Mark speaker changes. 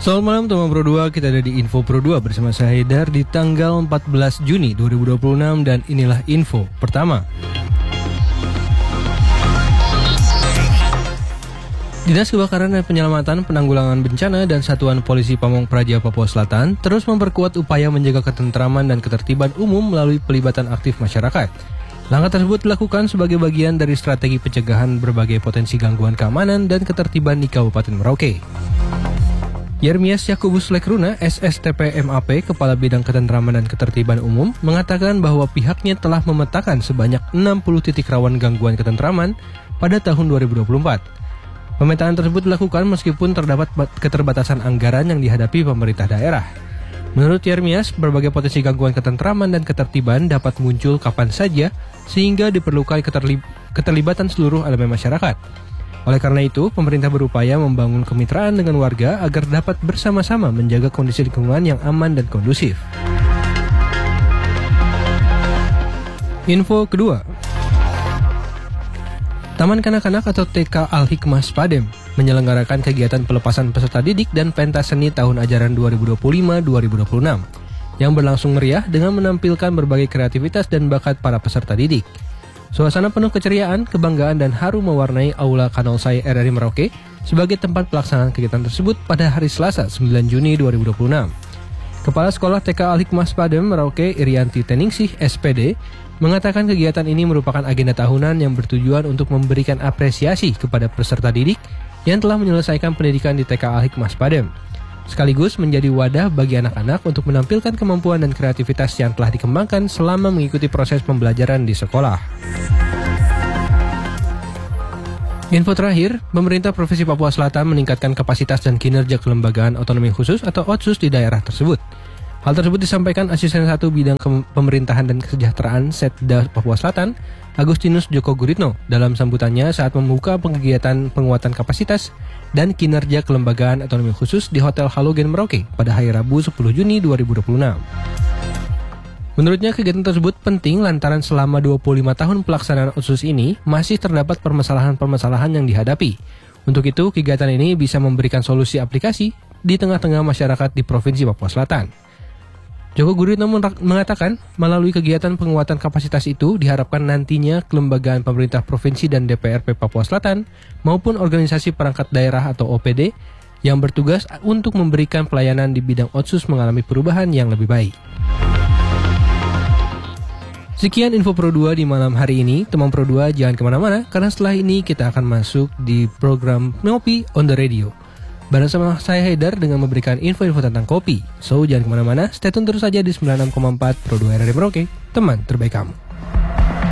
Speaker 1: Selamat malam teman Pro 2, kita ada di Info Pro 2 bersama saya Haidar di tanggal 14 Juni 2026 dan inilah info pertama. Dinas Kebakaran dan Penyelamatan Penanggulangan Bencana dan Satuan Polisi Pamong Praja Papua Selatan terus memperkuat upaya menjaga ketentraman dan ketertiban umum melalui pelibatan aktif masyarakat. Langkah tersebut dilakukan sebagai bagian dari strategi pencegahan berbagai potensi gangguan keamanan dan ketertiban di Kabupaten Merauke. Yermias Yakubus Lekruna, SSTP MAP, Kepala Bidang Ketentraman dan Ketertiban Umum, mengatakan bahwa pihaknya telah memetakan sebanyak 60 titik rawan gangguan ketentraman pada tahun 2024. Pemetaan tersebut dilakukan meskipun terdapat keterbatasan anggaran yang dihadapi pemerintah daerah. Menurut Yermias, berbagai potensi gangguan ketentraman dan ketertiban dapat muncul kapan saja sehingga diperlukan keterlibatan seluruh elemen masyarakat. Oleh karena itu, pemerintah berupaya membangun kemitraan dengan warga agar dapat bersama-sama menjaga kondisi lingkungan yang aman dan kondusif. Info kedua. Taman Kanak-Kanak atau TK Al-Hikmah Spadem menyelenggarakan kegiatan pelepasan peserta didik dan pentas seni tahun ajaran 2025-2026 yang berlangsung meriah dengan menampilkan berbagai kreativitas dan bakat para peserta didik. Suasana penuh keceriaan, kebanggaan, dan haru mewarnai Aula Kanolsai RRI Merauke sebagai tempat pelaksanaan kegiatan tersebut pada hari Selasa 9 Juni 2026. Kepala Sekolah TK Al-Hikmah Spadem Merauke Irianti Teningsih SPD mengatakan kegiatan ini merupakan agenda tahunan yang bertujuan untuk memberikan apresiasi kepada peserta didik yang telah menyelesaikan pendidikan di TK Al-Hikmah Spadem, sekaligus menjadi wadah bagi anak-anak untuk menampilkan kemampuan dan kreativitas yang telah dikembangkan selama mengikuti proses pembelajaran di sekolah. Info terakhir, pemerintah Provinsi Papua Selatan meningkatkan kapasitas dan kinerja kelembagaan otonomi khusus atau OTSUS di daerah tersebut. Hal tersebut disampaikan Asisten 1 Bidang Pemerintahan dan Kesejahteraan Setda Papua Selatan, Agustinus Joko Guritno, dalam sambutannya saat membuka kegiatan penguatan kapasitas dan kinerja kelembagaan otonomi khusus di Hotel Halogen Merauke pada hari Rabu 10 Juni 2026. Menurutnya kegiatan tersebut penting lantaran selama 25 tahun pelaksanaan OTSUS ini masih terdapat permasalahan-permasalahan yang dihadapi. Untuk itu, kegiatan ini bisa memberikan solusi aplikasi di tengah-tengah masyarakat di Provinsi Papua Selatan. Joko Guritno mengatakan, melalui kegiatan penguatan kapasitas itu diharapkan nantinya kelembagaan pemerintah provinsi dan DPRP Papua Selatan maupun organisasi perangkat daerah atau OPD yang bertugas untuk memberikan pelayanan di bidang OTSUS mengalami perubahan yang lebih baik. Sekian Info Pro 2 di malam hari ini. Teman Pro 2 jangan kemana-mana karena setelah ini kita akan masuk di program Ngopi on the Radio. Bareng sama saya Haidar dengan memberikan info-info tentang kopi. So, jangan kemana-mana, stay tune terus saja di 96,4 Pro 2 RRI Merauke, teman terbaik kamu.